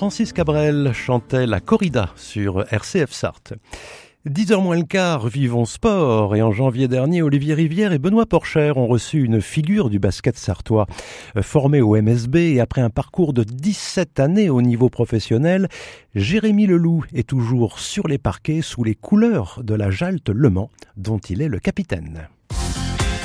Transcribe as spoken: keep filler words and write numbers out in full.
Francis Cabrel chantait la corrida sur R C F Sarthe. dix heures moins le quart, vivons sport. Et en janvier dernier, Olivier Rivière et Benoît Porcher ont reçu une figure du basket sartois. Formé au M S B et après un parcours de dix-sept années au niveau professionnel, Jérémy Leloup est toujours sur les parquets sous les couleurs de la Jalt Le Mans, dont il est le capitaine.